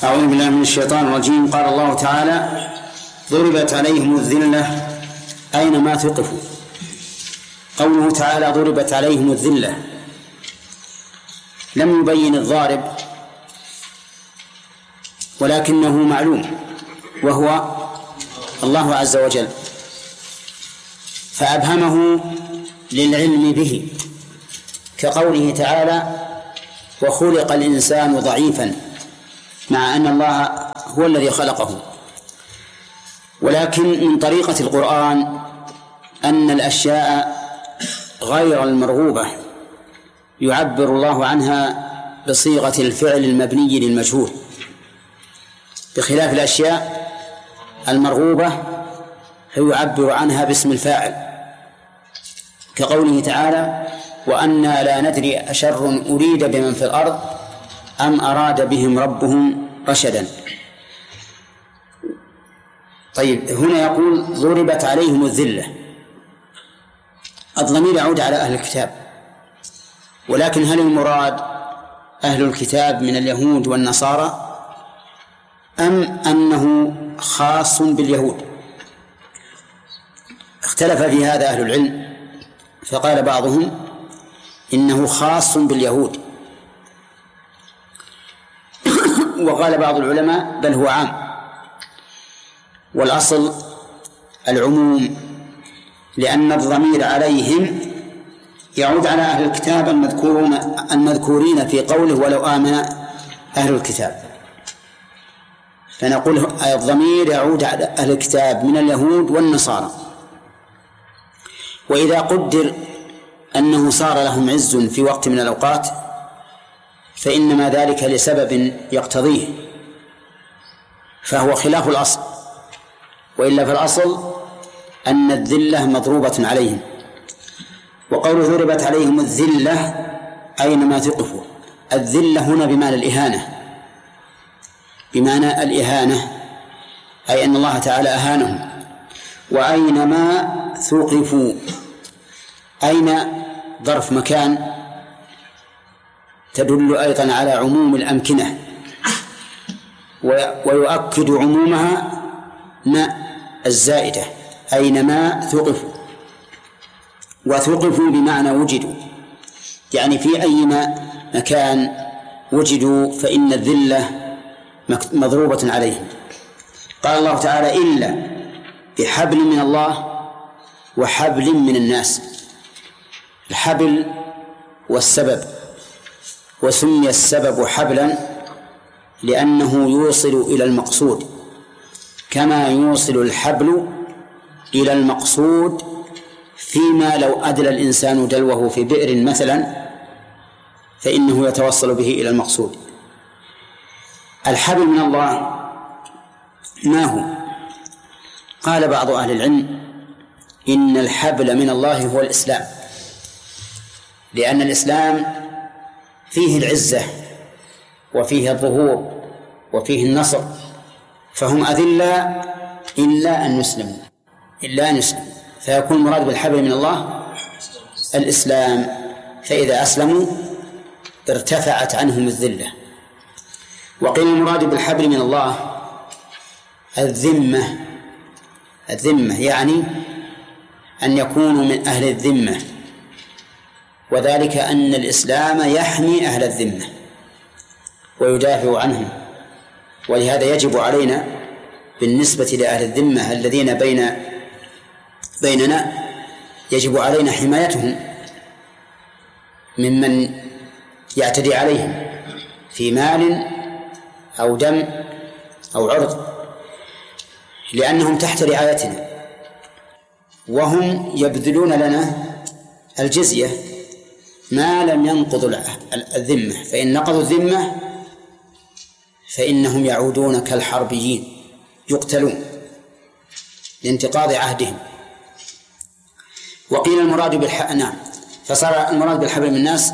أعوذ بالله من الشيطان الرجيم. قال الله تعالى: ضربت عليهم الذلة أينما ثقفوا. قوله تعالى ضربت عليهم الذلة لم يبين الضارب، ولكنه معلوم وهو الله عز وجل، فأبهمه للعلم به، كقوله تعالى: وخلق الإنسان ضعيفا، مع أن الله هو الذي خلقه. ولكن من طريقة القرآن أن الأشياء غير المرغوبة يعبر الله عنها بصيغة الفعل المبني للمجهول، بخلاف الأشياء المرغوبة فيعبر عنها باسم الفاعل، كقوله تعالى: وأنا لا ندري أشر أريد بمن في الأرض أم أراد بهم ربهم رشدا. طيب، هنا يقول ضربت عليهم الذلة، الضمير يعود على أهل الكتاب، ولكن هل المراد أهل الكتاب من اليهود والنصارى أم أنه خاص باليهود؟ اختلف في هذا أهل العلم، فقال بعضهم إنه خاص باليهود، وقال بعض العلماء بل هو عام، والأصل العموم، لأن الضمير عليهم يعود على أهل الكتاب المذكورين في قوله ولو آمن أهل الكتاب، فنقول الضمير يعود على أهل الكتاب من اليهود والنصارى. وإذا قدر أنه صار لهم عز في وقت من الأوقات فإنما ذلك لسبب يقتضيه، فهو خلاف الأصل، وإلا فالأصل أن الذلة مضروبة عليهم. وقول ضربت عليهم الذلة أينما ثقفوا، الذلة هنا بمعنى الإهانة، بمعنى الإهانة، أي أن الله تعالى أهانهم. وأينما ثقفوا، أين ظرف مكان تدل أيضا على عموم الأمكنة، ويؤكد عمومها ما الزائدة، أينما ثقفوا. وثقفوا بمعنى وجدوا، يعني في أي مكان وجدوا فإن الذلة مضروبة عليهم. قال الله تعالى: إلا بحبل من الله وحبل من الناس. الحبل والسبب، وسمي السبب حبلا لأنه يوصل إلى المقصود، كما يوصل الحبل إلى المقصود فيما لو أدلى الإنسان دلوه في بئر مثلا فإنه يتوصل به إلى المقصود. الحبل من الله ما هو؟ قال بعض أهل العلم إن الحبل من الله هو الإسلام، لأن الإسلام فيه العزة وفيه الظهور وفيه النصر، فهم أذلة إلا أن يسلموا، فيكون المراد بالحبل من الله الإسلام، فإذا أسلموا ارتفعت عنهم الذلة. وقيل المراد بالحبل من الله الذمة، يعني أن يكونوا من أهل الذمة، وذلك أن الإسلام يحمي أهل الذمة ويدافع عنهم، ولهذا يجب علينا بالنسبة لأهل الذمة الذين بيننا يجب علينا حمايتهم ممن يعتدي عليهم في مال أو دم أو عرض، لأنهم تحت رعايتنا، وهم يبذلون لنا الجزية ما لم ينقضوا الذمة، فإن نقضوا الذمة فإنهم يعودون كالحربيين يقتلون لانتقاض عهدهم. وقيل المراد فصار المراد بالحبل من الناس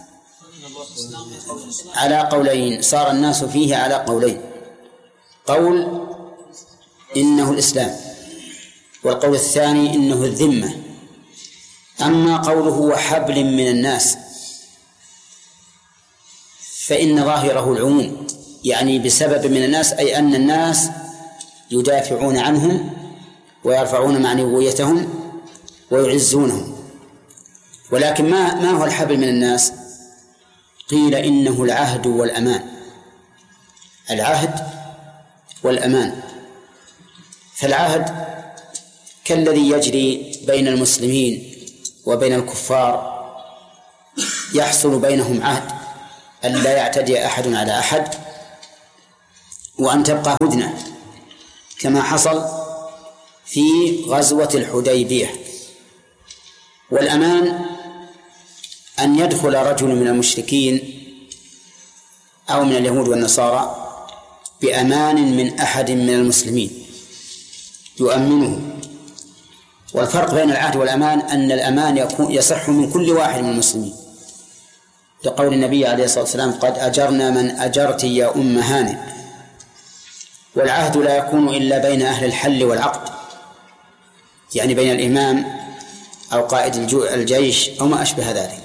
على قولين، صار الناس فيه على قولين: قول إنه الإسلام، والقول الثاني إنه الذمة. أما قوله وحبل من الناس فإن ظاهره العموم، يعني بسبب من الناس، أي أن الناس يدافعون عنهم ويرفعون معنويتهم ويعزونهم. ولكن ما هو الحبل من الناس؟ قيل إنه العهد والأمان. العهد والأمان. فالعهد كالذي يجري بين المسلمين وبين الكفار، يحصل بينهم عهد أن لا يعتدي أحد على أحد وأن تبقى هدنة، كما حصل في غزوة الحديبية. والأمان أن يدخل رجل من المشركين أو من اليهود والنصارى بأمان من أحد من المسلمين يؤمنه. والفرق بين العهد والأمان أن الأمان يصح من كل واحد من المسلمين، لقول النبي عليه الصلاة والسلام: قد أجرنا من أجرت يا أم هانئ. والعهد لا يكون إلا بين أهل الحل والعقد، يعني بين الإمام أو قائد الجيش أو ما أشبه ذلك.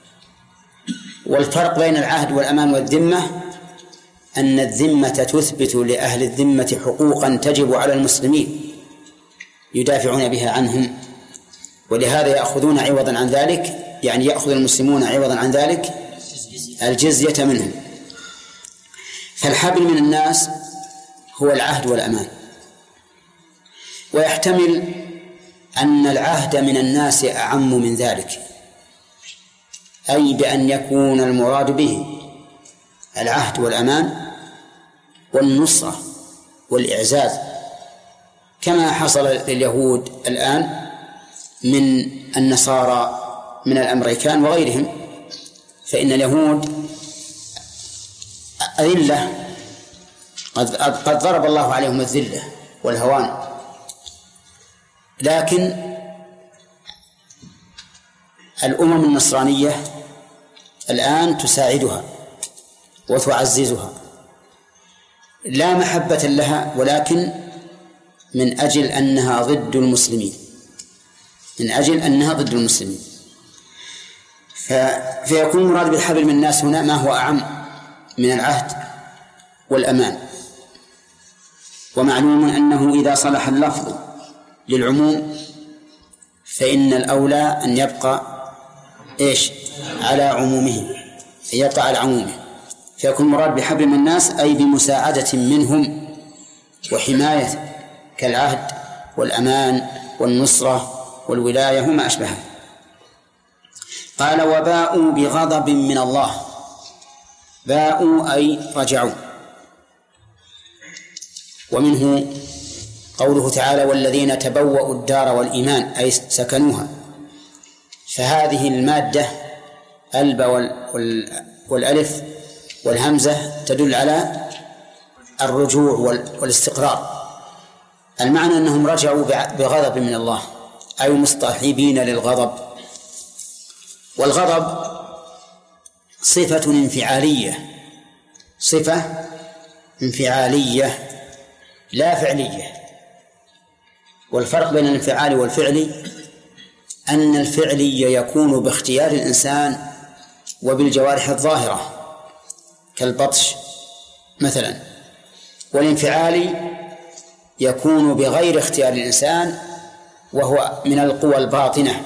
والفرق بين العهد والأمان والذمة أن الذمة تثبت لأهل الذمة حقوقا تجب على المسلمين يدافعون بها عنهم، ولهذا يأخذون عوضا عن ذلك، يعني يأخذ المسلمون عوضا عن ذلك الجزية منهم. فالحبل من الناس هو العهد والأمان. ويحتمل أن العهد من الناس أعم من ذلك، أي بأن يكون المراد به العهد والأمان والنصرة والإعزاز، كما حصل لليهود الآن من النصارى من الأمريكان وغيرهم. فإن اليهود أذلة، قد ضرب الله عليهم الذلة والهوان، لكن الأمم النصرانية الآن تساعدها وتعززها، لا محبة لها، ولكن من أجل أنها ضد المسلمين، من أجل أنها ضد المسلمين. فيكون المراد بالحبل من الناس هنا ما هو أعم من العهد والأمان. ومعلوم أنه إذا صلح اللفظ للعموم فإن الأولى أن يبقى على عمومه، يبقى على عمومه. فيكون المراد بحبل من الناس أي بمساعدة منهم وحماية، كالعهد والأمان والنصرة والولاية وما أشبهه. قال: وباءوا بغضب من الله. باءوا أي رجعوا. ومنه قوله تعالى: والذين تبوأوا الدار والإيمان، أي سكنوها. فهذه المادة الباء والألف والهمزة تدل على الرجوع والاستقرار. المعنى أنهم رجعوا بغضب من الله، أي مصطحبين للغضب. والغضب صفة انفعالية، صفة انفعالية لا فعلية. والفرق بين الانفعال والفعلي أن الفعلي يكون باختيار الإنسان وبالجوارح الظاهرة كالبطش مثلا، والانفعالي يكون بغير اختيار الإنسان وهو من القوى الباطنة،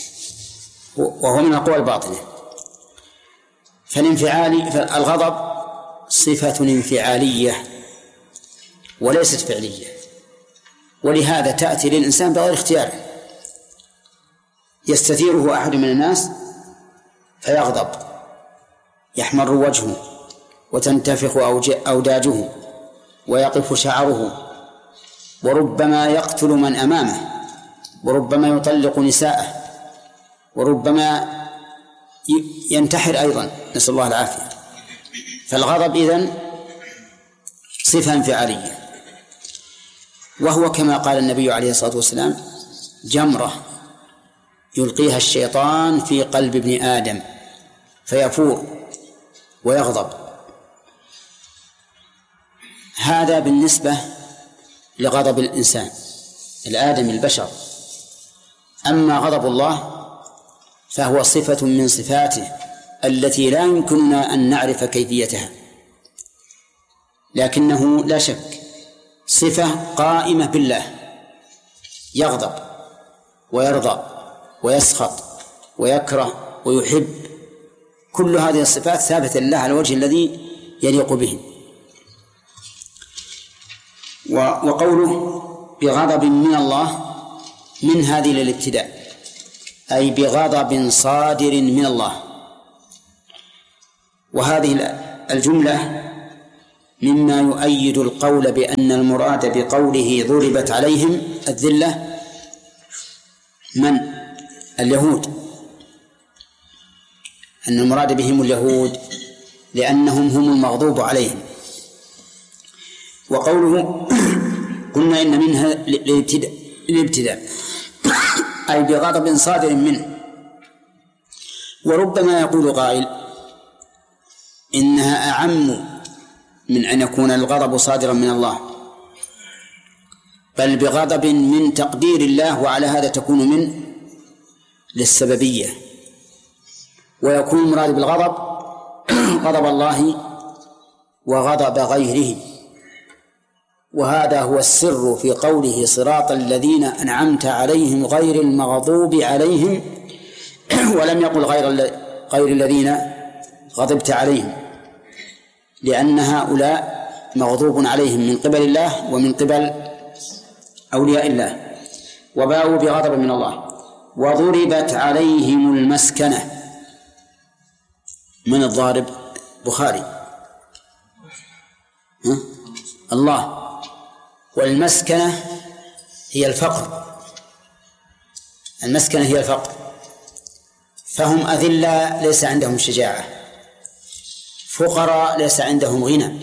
فالغضب صفة انفعالية وليست فعلية، ولهذا تأتي للإنسان بغير اختياره. يستثيره أحد من الناس فيغضب، يحمر وجهه وتنتفخ أوداجه ويقف شعره، وربما يقتل من أمامه، وربما يطلق نساءه، وربما ينتحر أيضا، نسأل الله العافية. فالغضب إذن صفة انفعالية، وهو كما قال النبي عليه الصلاة والسلام: جمرة يلقيها الشيطان في قلب ابن آدم فيفور ويغضب. هذا بالنسبة لغضب الإنسان الآدمي البشر. أما غضب الله فهو صفة من صفاته التي لا يمكننا أن نعرف كيفيتها، لكنه لا شك صفة قائمة بالله، يغضب ويرضى ويسخط ويكره ويحب، كل هذه الصفات ثابتة لله على الوجه الذي يليق به. وقوله بغضب من الله من هذه للابتداء، أي بغضب صادر من الله. وهذه الجملة مما يؤيد القول بأن المراد بقوله ضربت عليهم الذلة من؟ اليهود، أن المراد بهم اليهود لأنهم هم المغضوب عليهم. وقوله قلنا إن منها الابتداء أي بغضب صادر منه. وربما يقول قائل إنها أعم من أن يكون الغضب صادرا من الله، بل بغضب من تقدير الله، وعلى هذا تكون من للسببية، ويكون المراد بالغضب غضب الله وغضب غيره. وهذا هو السر في قوله صراط الذين أنعمت عليهم غير المغضوب عليهم، ولم يقل غير الذين غضبت عليهم، لأن هؤلاء مغضوب عليهم من قبل الله ومن قبل أولياء الله، وباءوا بغضب من الله. وضربت عليهم المسكنة، من الضارب؟ بخاري الله. والمسكنة هي الفقر، المسكنة هي الفقر، فهم أذلة ليس عندهم شجاعة، فقراء ليس عندهم غنى.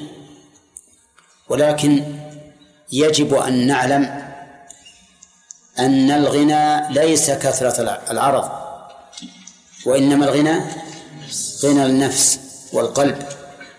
ولكن يجب أن نعلم أن الغنى ليس كثرة العرض، وإنما الغنى غنى النفس والقلب.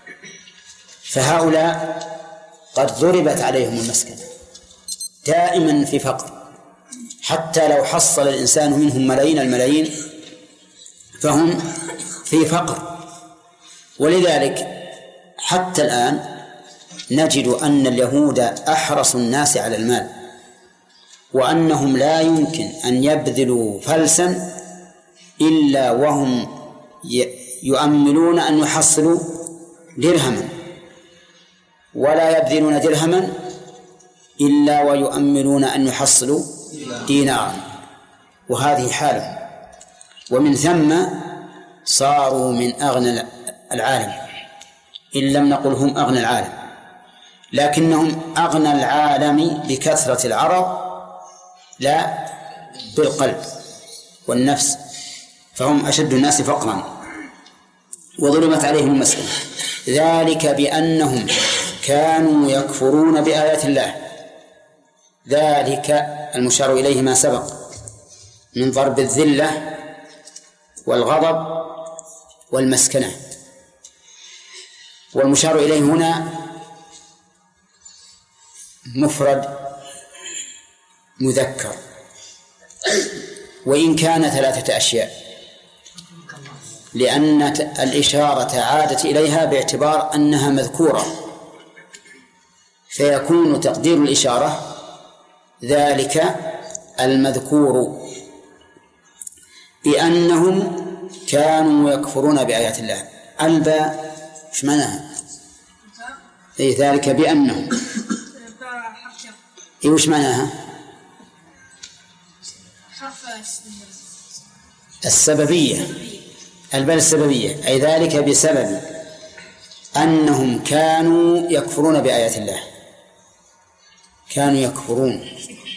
فهؤلاء قد ضربت عليهم المسكنة، دائما في فقر، حتى لو حصل الإنسان منهم ملايين الملايين فهم في فقر. ولذلك حتى الآن نجد أن اليهود أحرص الناس على المال، وأنهم لا يمكن أن يبذلوا فلسا إلا وهم يؤملون أن يحصلوا درهما، ولا يبذلون درهما إلا ويؤملون أن يحصلوا دينارا. وهذه حالهم، ومن ثم صاروا من أغنى العالم، إن لم نقل هم أغنى العالم، لكنهم أغنى العالم بكثرة العرض لا بالقلب والنفس، فهم أشد الناس فقرا. وضربت عليهم المسكنة ذلك بأنهم كانوا يكفرون بآيات الله. ذلك المشار إليه ما سبق من ضرب الذلة والغضب والمسكنة، والمشار إليه هنا مفرد مذكر، وإن كان 3 أشياء، لأن الإشارة عادت إليها باعتبار أنها مذكورة، فيكون تقدير الإشارة ذلك المذكور بأنهم كانوا يكفرون بآيات الله. الباء إيش معناها؟ أي ذلك بأنهم، إيه وش معناها؟ السببية، الباء السببية، أي ذلك بسبب أنهم كانوا يكفرون بآيات الله، كانوا يكفرون.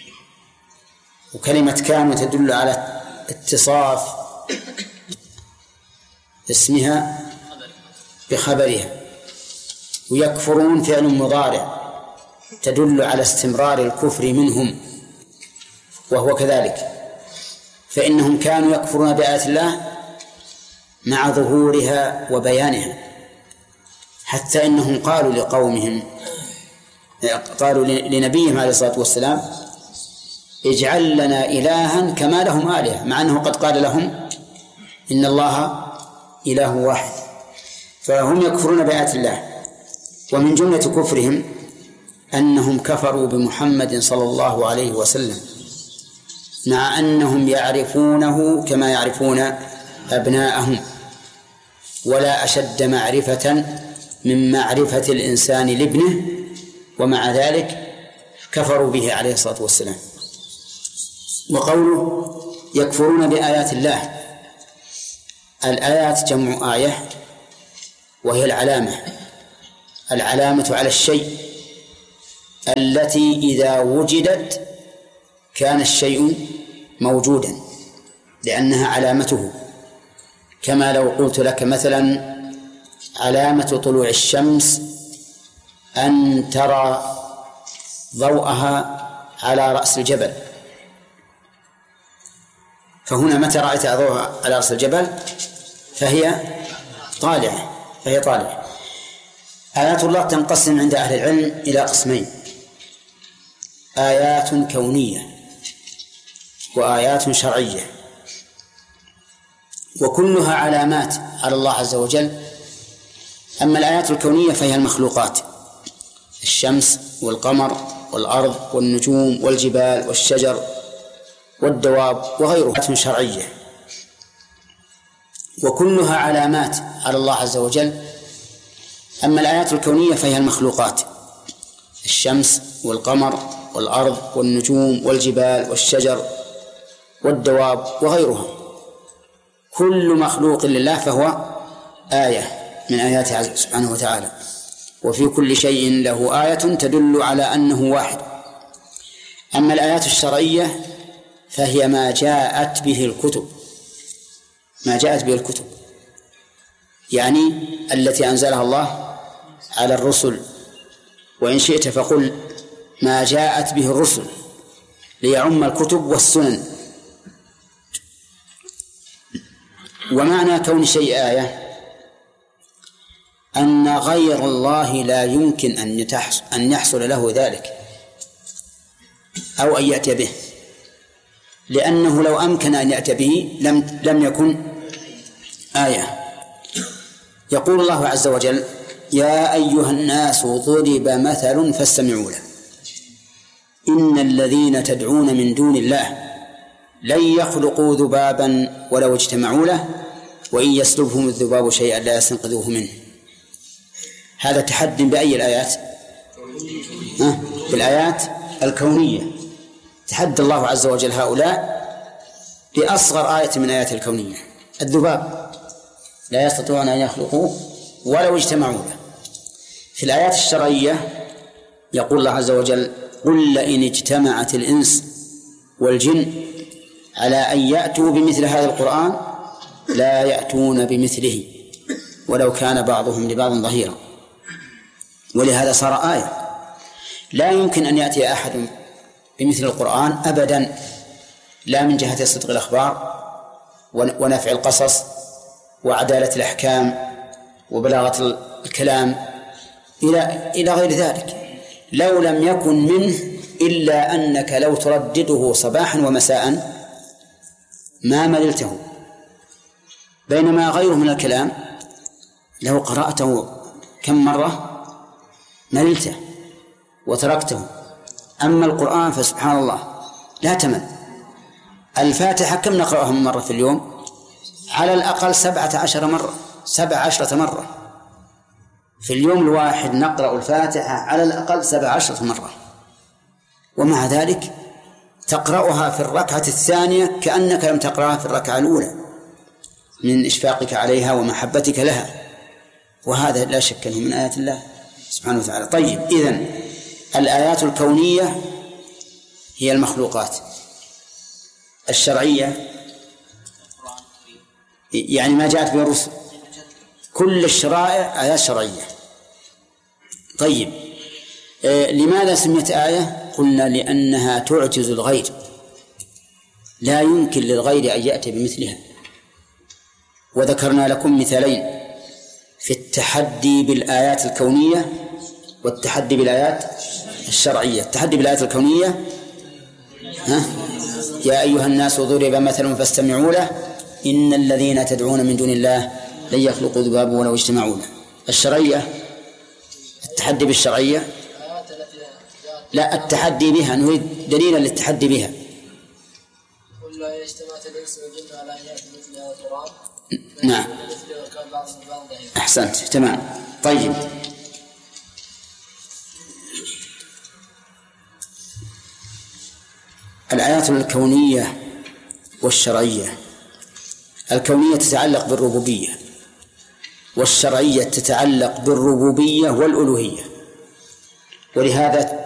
وكلمة كانوا تدل على اتصاف اسمها بخبرها، ويكفرون فعل مضارع تدل على استمرار الكفر منهم، وهو كذلك، فإنهم كانوا يكفرون بآيات الله مع ظهورها وبيانها، حتى إنهم قالوا لقومهم، قالوا لنبيهم عليه الصلاة والسلام اجعل لنا إلها كما لهم آلهة، مع أنه قد قال لهم إن الله إله واحد. فهم يكفرون بآيات الله ومن جملة كفرهم أنهم كفروا بمحمد صلى الله عليه وسلم مع أنهم يعرفونه كما يعرفون أبناءهم، ولا أشد معرفة من معرفة الإنسان لابنه، ومع ذلك كفروا به عليه الصلاة والسلام. وقوله يكفرون بآيات الله، الآيات جمع آية، وهي العلامة على الشيء التي إذا وجدت كان الشيء موجودا لأنها علامته. كما لو قلت لك مثلا علامة طلوع الشمس أن ترى ضوءها على رأس الجبل، فهنا متى رأيت ضوءها على رأس الجبل فهي طالعة. آيات الله تنقسم عند أهل العلم إلى قسمين: آيات كونية وآيات شرعية، وكلها علامات على الله عز وجل. أما الآيات الكونية فهي المخلوقات: الشمس والقمر والأرض والنجوم والجبال والشجر والدواب وغيرها. آيات شرعية وكلها علامات على الله عز وجل. أما الآيات الكونية فهي المخلوقات: الشمس والقمر والأرض والنجوم والجبال والشجر والدواب وغيرها. كل مخلوق لله فهو آية من آياته سبحانه وتعالى، وفي كل شيء له آية تدل على أنه واحد. أما الآيات الشرعية فهي ما جاءت به الكتب، يعني التي أنزلها الله على الرسل، وإن شئت فقل ما جاءت به الرسل، ليعم الكتب والسنن. ومعنى كون شيء آية أن غير الله لا يمكن أن يحصل له ذلك أو أن يأتي به، لأنه لو أمكن أن يأتي به لم يكن آية. يقول الله عز وجل: يا أيها الناس ضرب مثل فاستمعوا له إن الذين تدعون من دون الله لن يخلقوا ذبابا ولو اجتمعوا له وإن يسلبهم الذباب شيئا لا يستنقذوه منه. هذا تحدي بأي الآيات؟ بالآيات الكونية. تحدى الله عز وجل هؤلاء بأصغر آية من آيات الكونية: الذباب لا يستطيعون أن يخلقوه ولو اجتمعوا له. في الآيات الشرعية يقول الله عز وجل: قل لئن اجتمعت الإنس والجن على أن يأتوا بمثل هذا القرآن لا يأتون بمثله ولو كان بعضهم لبعض ظهيرا. ولهذا صار آية. لا يمكن أن يأتي أحد بمثل القرآن أبدا، لا من جهة صدق الأخبار ونفع القصص وعدالة الأحكام وبلاغة الكلام إلى غير ذلك. لو لم يكن منه إلا أنك لو تردده صباحا ومساء ما مللته، بينما غيره من الكلام لو قرأته كم مرة مللته وتركته. أما القرآن فسبحان الله لا تمل. الفاتحة كم نقرأها من مرة في اليوم؟ على الأقل 17 مرة في اليوم الواحد نقرأ الفاتحة على الأقل 17 مرة، ومع ذلك تقرأها في الركعة الثانية كأنك لم تقرأها في الركعة الأولى من إشفاقك عليها ومحبتك لها، وهذا لا شك أنه من آيات الله سبحانه وتعالى. طيب، إذن الآيات الكونية هي المخلوقات، الشرعية يعني ما جاءت به الرسل، كل الشرائع آيات شرعية. طيب، لماذا سميت آية؟ قلنا لأنها تعجز الغير، لا يمكن للغير أن يأتي بمثلها. وذكرنا لكم مثالين في التحدي بالآيات الكونية والتحدي بالآيات الشرعية. التحدي بالآيات الكونية: يا أيها الناس ضرب مثل فاستمعوا له إن الذين تدعون من دون الله لن يخلقوا ذبابا ولو اجتمعوا له. الشرعية: التحدي بالشرعية؟ لا، التحدي بها، نريد دليلا للتحدي بها. قل لا اجتمعت الإنس والجن على أن يأتوا مثل هذا القرآن. نعم، أحسنت، تمام. طيب، الآيات الكونية والشرعية. الكونية تتعلق بالربوبية، والشرعية تتعلق بالربوبية والألوهية، ولهذا